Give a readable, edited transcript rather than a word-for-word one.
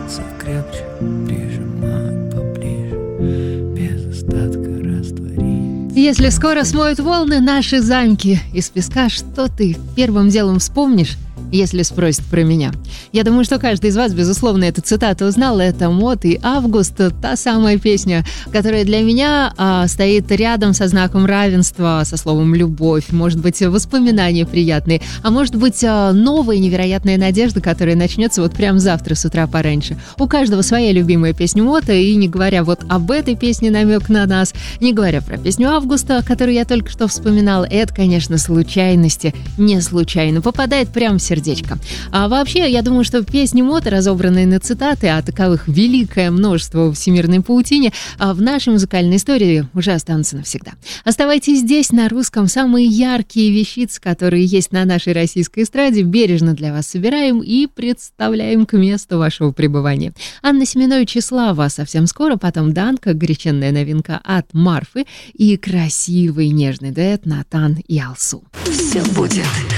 становится крепче, прижимать поближе, без остатка растворить. Если скоро смоют волны наши замки из песка, что ты первым делом вспомнишь, если спросят про меня? Я думаю, что каждый из вас, безусловно, эту цитату узнал. Это Мот и Август, та самая песня, которая для меня стоит рядом со знаком равенства, со словом «любовь», может быть, воспоминания приятные, а может быть, новая невероятная надежда, которая начнется вот прямо завтра с утра пораньше. У каждого своя любимая песня Мота, и не говоря вот об этой песне «Намек на нас», не говоря про песню Августа, которую я только что вспоминала, это, конечно, случайности, не случайно, попадает прямо в сердечко. А вообще, я думаю, что песни Мота, разобранные на цитаты, а таковых великое множество в всемирной паутине, в нашей музыкальной истории уже останутся навсегда. Оставайтесь здесь, на русском. Самые яркие вещицы, которые есть на нашей российской эстраде, бережно для вас собираем и представляем к месту вашего пребывания. Анна Семенович и Слава совсем скоро, потом Данка, горяченная новинка от Марфы и красивый нежный дуэт Натан и Алсу. Все будет